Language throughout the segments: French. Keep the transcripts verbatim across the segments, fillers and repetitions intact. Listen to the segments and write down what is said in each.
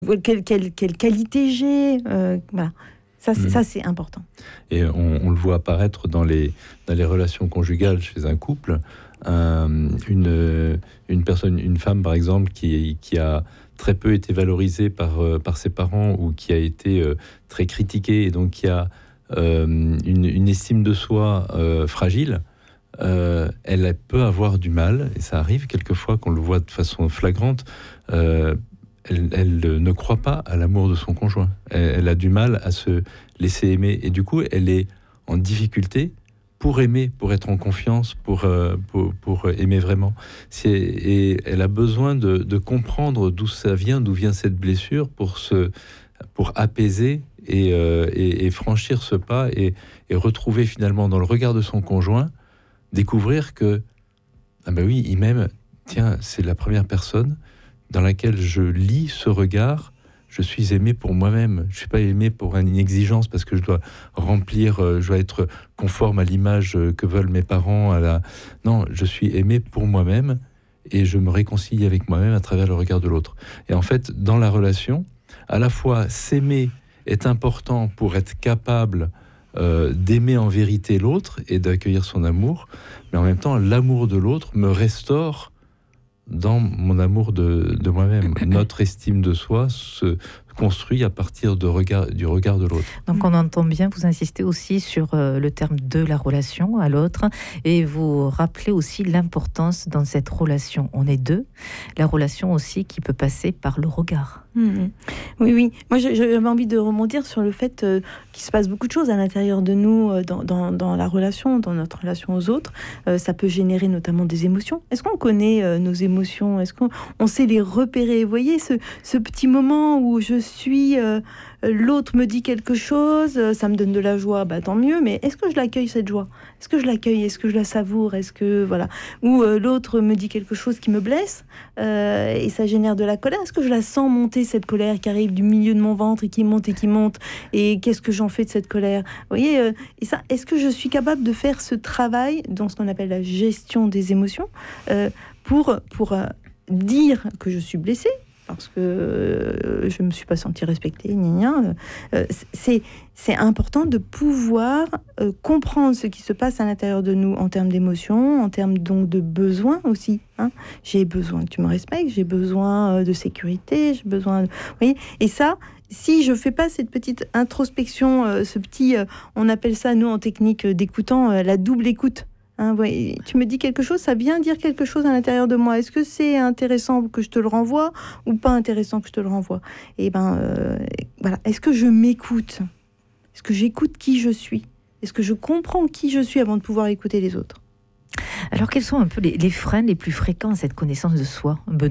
quelle, quelle, quelle qualité j'ai, euh, voilà. Ça c'est, mmh. ça, c'est important. Et on, on le voit apparaître dans les, dans les relations conjugales chez un couple. Euh, une, une personne, une femme, par exemple, qui, qui a très peu été valorisée par, par ses parents ou qui a été euh, très critiquée et donc qui a euh, une, une estime de soi euh, fragile, euh, elle peut avoir du mal, et ça arrive quelquefois qu'on le voit de façon flagrante, euh, Elle, elle ne croit pas à l'amour de son conjoint. Elle, elle a du mal à se laisser aimer. Et du coup, elle est en difficulté pour aimer, pour être en confiance, pour, euh, pour, pour aimer vraiment. C'est, et elle a besoin de, de comprendre d'où ça vient, d'où vient cette blessure, pour, se, pour apaiser et, euh, et, et franchir ce pas et, et retrouver finalement dans le regard de son conjoint, découvrir que, ah ben oui, il m'aime, tiens, c'est la première personne dans laquelle je lis ce regard. Je suis aimé pour moi-même. Je ne suis pas aimé pour une exigence parce que je dois remplir, je dois être conforme à l'image que veulent mes parents. À la... Non, je suis aimé pour moi-même et je me réconcilie avec moi-même à travers le regard de l'autre. Et en fait, dans la relation, à la fois s'aimer est important pour être capable euh, d'aimer en vérité l'autre et d'accueillir son amour, mais en même temps, l'amour de l'autre me restaure dans mon amour de, de moi-même. Notre estime de soi se construit à partir de regard, du regard de l'autre. Donc on entend bien, vous insistez aussi sur euh, le terme de la relation à l'autre, et vous rappelez aussi l'importance dans cette relation. On est deux, la relation aussi qui peut passer par le regard. Mmh. Oui, oui. Moi, j'avais envie de rebondir sur le fait euh, qu'il se passe beaucoup de choses à l'intérieur de nous, euh, dans, dans, dans la relation, dans notre relation aux autres. Euh, ça peut générer notamment des émotions. Est-ce qu'on connaît euh, nos émotions ? Est-ce qu'on on sait les repérer ? Vous voyez, ce, ce petit moment où je suis... Euh, l'autre me dit quelque chose, ça me donne de la joie, bah tant mieux, mais est-ce que je l'accueille, cette joie ? Est-ce que je l'accueille ? Est-ce que je la savoure ? Est-ce que, voilà. Ou euh, l'autre me dit quelque chose qui me blesse, euh, et ça génère de la colère. Est-ce que je la sens monter, cette colère qui arrive du milieu de mon ventre et qui monte et qui monte ? Et qu'est-ce que j'en fais de cette colère ? Vous voyez, euh, et ça, est-ce que je suis capable de faire ce travail dans ce qu'on appelle la gestion des émotions, euh, pour, pour euh, dire que je suis blessée, parce que euh, je ne me suis pas sentie respectée, gna gna. Euh, c'est, c'est important de pouvoir euh, comprendre ce qui se passe à l'intérieur de nous en termes d'émotions, en termes donc de besoins aussi. Hein. J'ai besoin que tu me respectes, j'ai besoin euh, de sécurité, j'ai besoin... De... Vous voyez ? Et ça, si je ne fais pas cette petite introspection, euh, ce petit... Euh, on appelle ça, nous, en technique d'écoutant, euh, la double écoute. Hein, ouais, tu me dis quelque chose, ça vient dire quelque chose à l'intérieur de moi. Est-ce que c'est intéressant que je te le renvoie ou pas intéressant que je te le renvoie ? Et ben, euh, voilà. Est-ce que je m'écoute ? Est-ce que j'écoute qui je suis ? Est-ce que je comprends qui je suis avant de pouvoir écouter les autres ? Alors, quels sont un peu les, les freins les plus fréquents à cette connaissance de soi, Benoît ?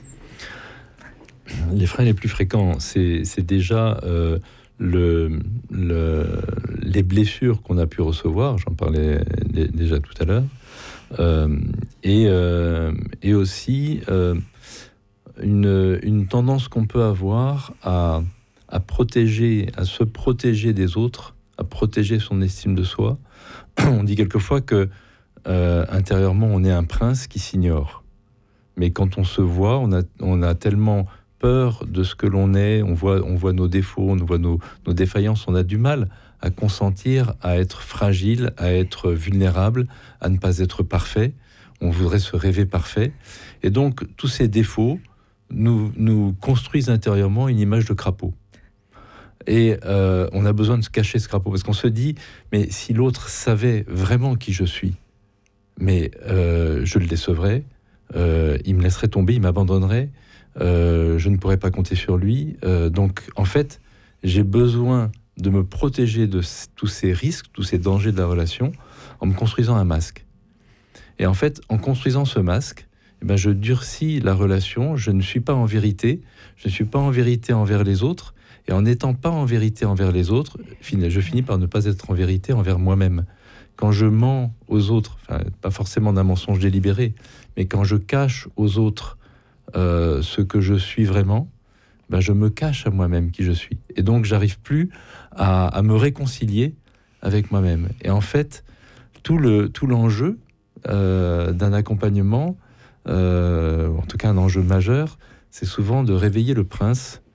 Les freins les plus fréquents, c'est, c'est déjà... Euh, Le, le, les blessures qu'on a pu recevoir, j'en parlais d- déjà tout à l'heure, euh, et, euh, et aussi euh, une, une tendance qu'on peut avoir à, à protéger, à se protéger des autres, à protéger son estime de soi. On dit quelquefois que euh, intérieurement on est un prince qui s'ignore, mais quand on se voit, on a, on a tellement peur de ce que l'on est, on voit, on voit nos défauts, on voit nos, nos défaillances, on a du mal à consentir, à être fragile, à être vulnérable, à ne pas être parfait. On voudrait se rêver parfait. Et donc, tous ces défauts nous, nous construisent intérieurement une image de crapaud. Et euh, on a besoin de se cacher ce crapaud, parce qu'on se dit, mais si l'autre savait vraiment qui je suis, mais euh, je le décevrais, euh, il me laisserait tomber, il m'abandonnerait, Euh, je ne pourrais pas compter sur lui. Euh, donc, en fait, j'ai besoin de me protéger de c- tous ces risques, tous ces dangers de la relation, en me construisant un masque. Et en fait, en construisant ce masque, eh ben, je durcis la relation. Je ne suis pas en vérité. Je ne suis pas en vérité envers les autres. Et en n'étant pas en vérité envers les autres, je finis par ne pas être en vérité envers moi-même. Quand je mens aux autres, enfin, pas forcément d'un mensonge délibéré, mais quand je cache aux autres Euh, ce que je suis vraiment, ben je me cache à moi-même qui je suis. Et donc, j'arrive plus à, à me réconcilier avec moi-même. Et en fait, tout, le, tout l'enjeu euh, d'un accompagnement, euh, en tout cas un enjeu majeur, c'est souvent de réveiller le prince